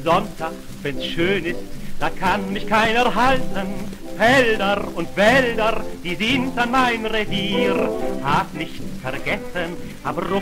Sonntag, wenn's schön ist, da kann mich keiner halten. Felder und Wälder, die sind an mein Revier. Hab nicht vergessen, hab